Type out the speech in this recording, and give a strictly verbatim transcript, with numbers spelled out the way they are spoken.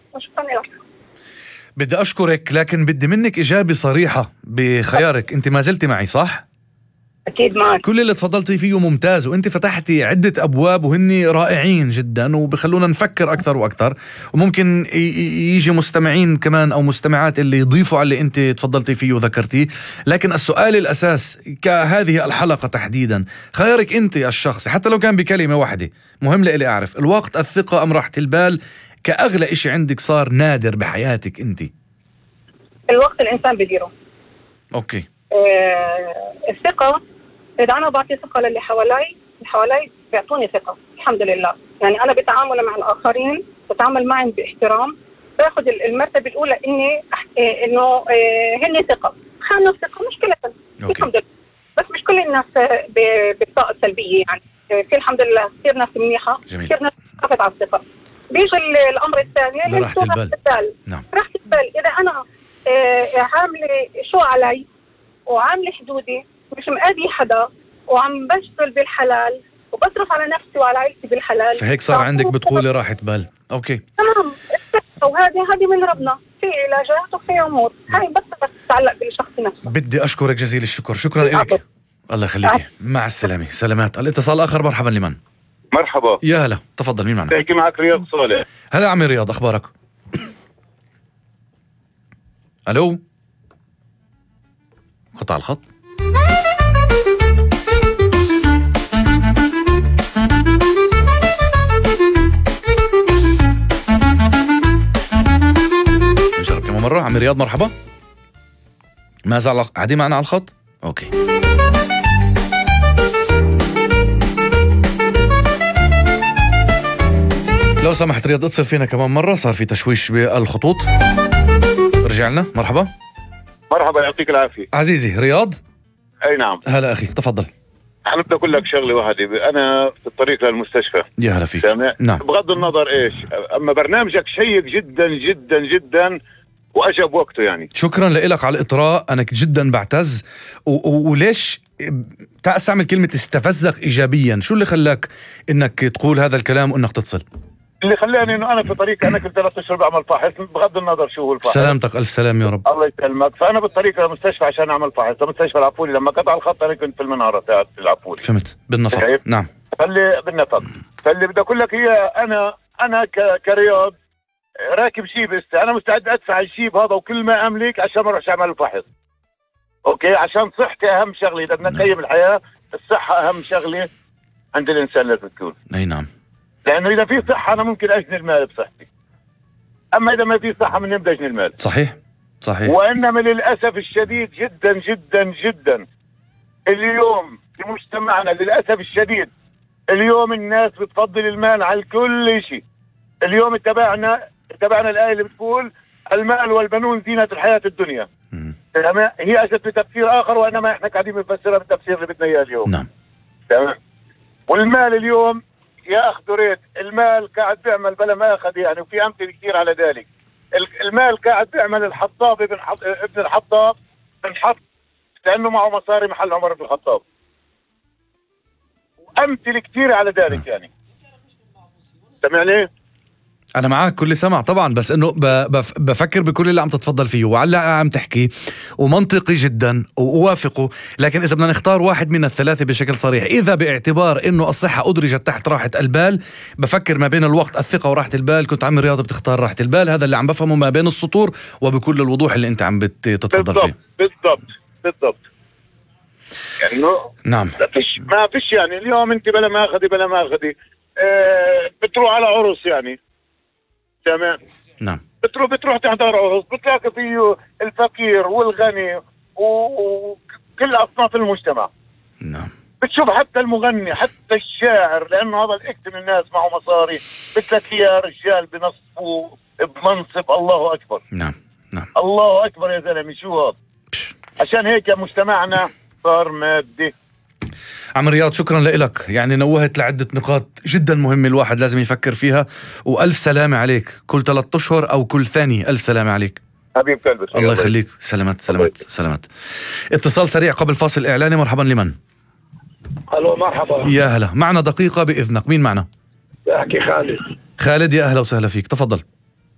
وشكرا لك. بدي أشكرك، لكن بدي منك إجابة صريحة بخيارك. أنت ما زلتي معي صح؟ أكيد معك. كل اللي تفضلتي فيه ممتاز، وأنت فتحتي عدة أبواب وهن رائعين جدا وبخلونا نفكر أكثر وأكثر، وممكن يجي مستمعين كمان أو مستمعات اللي يضيفوا على اللي أنت تفضلتي فيه وذكرتيه. لكن السؤال الأساس كهذه الحلقة تحديدا، خيارك أنت الشخصي حتى لو كان بكلمة واحدة، مهم لي أعرف الوقت، الثقة أم راحة البال كأغلى إشي عندك صار نادر بحياتك أنت؟ الوقت الإنسان بديره. أوكي. آه الثقة، إذا أنا بعطي ثقة للي حوالي، اللي حوالي بيعطوني ثقة الحمد لله. يعني أنا بتعامل مع الآخرين بتعامل معهم باحترام، باخذ المرتبة الأولى إني إيه إنه إيه هني ثقة، خانوا الثقة مشكلة الحمد لله. بس مش كل الناس بالطاقة السلبية، يعني في الحمد لله كثير ناس منيحة، كثير ناس حافظ على الثقة. بيجي الأمر الثاني اللي راحة البال. البال. نعم. راحة البال، إذا أنا إيه عاملة شو علي وعاملة حدودي، مش مأذي حدا، وعم بشتغل بالحلال وبصرف على نفسي وعلى عائلتي بالحلال، فهيك صار عندك بتقولي راحة بال. اوكي تمام. وهذه هذه من ربنا، في علاجات وفي امور، هاي بس تتعلق بالشخص نفسه. بدي اشكرك جزيل الشكر، شكرا لك. الله يخليك، مع السلامة. سلامات. الاتصال اخر، مرحبا لمن؟ مرحبا. يا هلا، تفضل. مين معنا؟ بحكي معك رياض صالح. هلا عمي رياض، اخبارك؟ الو، قطع الخط. نجرب كمان مرة. عمي رياض مرحبا. ما زال قاعدين معنا على الخط؟ اوكي. لو سمحت رياض اتصل فينا كمان مرة، صار في تشويش بالخطوط. رجعنا. مرحبا. مرحبا، يعطيك العافية عزيزي رياض. اي نعم. هلا اخي، تفضل. انا بدي اقول لك شغله واحده، انا في الطريق للمستشفى. يا هلا فيك. نعم. بغض النظر ايش، اما برنامجك شيق جدا جدا جدا واجى بوقته يعني. شكرا لك على الاطراء، انا جدا بعتز. وليش استعمل كلمه استفزك ايجابيا؟ شو اللي خلاك انك تقول هذا الكلام وانك تتصل؟ اللي خلاني انه انا في طريق، انا كنت ثلاث اشهر بعمل فحص، بغض النظر شو هو الفحص. سلامتك، الف سلام يا رب. الله يسلمك. فانا بالطريق للمستشفى عشان اعمل فحص، المستشفى العفولي. لما قطع الخط انا كنت في المناره تاعت العفولي. فهمت، بالنفق. نعم. فاللي بالنفق، فاللي بدي اقول لك هي انا انا ك... كرياض راكب شيب، انا مستعد ادفع الشيب هذا وكل ما املك عشان ما اروحش اعمل الفحص. اوكي، عشان صحتي اهم شغله. اذا بدنا نقيم الحياه، الصحه اهم شغله عند الانسان لازم تكون. اي نعم. لانه اذا في صحه انا ممكن اجني المال بصحتي، اما اذا ما في صحه من يبدا اجني المال. صحيح صحيح. وانما للاسف الشديد جدا جدا جدا اليوم في مجتمعنا، للاسف الشديد اليوم الناس بتفضل المال على كل شيء. اليوم اتبعنا اتبعنا الايه اللي بتقول المال والبنون زينة الحياه الدنيا. تمام. هي اجت بتفسير اخر، وانما احنا قاعدين بنفسرها بالتفسير اللي بدنا اياه اليوم. نعم. تمام. والمال اليوم يا اخ دريت، المال قاعد بيعمل بلا ما اخذ يعني، وفي امثله كثير على ذلك. المال قاعد بيعمل الحطاب ابن حط... ابن الحطاب انحط لانه معه مصاري محل عمر بن الخطاب، وامثله كثير على ذلك يعني. سمعني؟ أنا معك كل سمع طبعا، بس إنه بفكر بكل اللي عم تتفضل فيه وعلى عم تحكي، ومنطقي جدا وأوافقه. لكن إذا بدنا نختار واحد من الثلاثة بشكل صريح، إذا باعتبار إنه الصحة أدرجت تحت راحة البال، بفكر ما بين الوقت، الثقة وراحة البال. كنت عم رياض بتختار راحة البال، هذا اللي عم بفهمه ما بين السطور وبكل الوضوح اللي أنت عم بتتفضل فيه. بالضبط بالضبط. يعني نعم. ما فيش ما فيش يعني اليوم أنت بلا ما أخذي بلا ما أخذي اه بتروح على عرس يعني. تمام. نعم. بتروح بتروح تحضر عرس، بتلاقي فيه الفقير والغني وكل أصناف المجتمع. نعم. بتشوف حتى المغني حتى الشاعر، لأنه هذا الإكت من الناس معه مصاري، بتلاقي يا رجال بنصفوا بمنصب. الله أكبر. نعم نعم. الله أكبر يا زلمة. شو هذا؟ عشان هيك مجتمعنا صار مادي. عم رياض شكرا لك، يعني نوهت لعدة نقاط جدا مهمة الواحد لازم يفكر فيها. وألف سلامة عليك، كل ثلاثة أشهر أو كل ثاني ألف سلامة عليك حبيب قلبي. الله يخليك. سلامات سلامات سلامات. اتصال سريع قبل فاصل إعلاني. مرحبا لمن؟ الو مرحبا. يا هلا، معنا دقيقة بإذنك. مين معنا؟ احكي خالد. خالد، يا أهلا وسهلا فيك، تفضل.